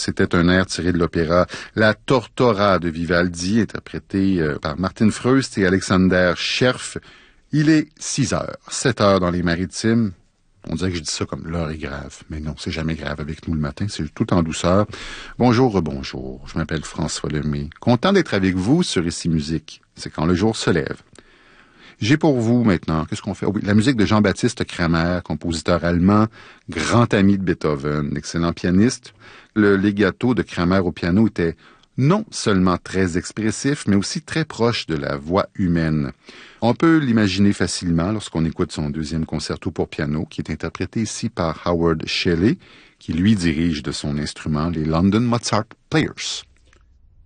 C'était un air tiré de l'opéra La Tortora de Vivaldi, interprété par Martin Freust et Alexander Scherf. Il est 6 heures, 7 heures dans les Maritimes. On dirait que je dis ça comme l'heure est grave. Mais non, c'est jamais grave avec nous le matin, c'est tout en douceur. Bonjour, rebonjour. Je m'appelle François Lemay. Content d'être avec vous sur Ici Musique. C'est quand le jour se lève. J'ai pour vous maintenant, qu'est-ce qu'on fait? Oh oui, la musique de Jean-Baptiste Kramer, compositeur allemand, grand ami de Beethoven, excellent pianiste. Le legato de Kramer au piano était non seulement très expressif, mais aussi très proche de la voix humaine. On peut l'imaginer facilement lorsqu'on écoute son deuxième concerto pour piano, qui est interprété ici par Howard Shelley, qui lui dirige de son instrument les London Mozart Players.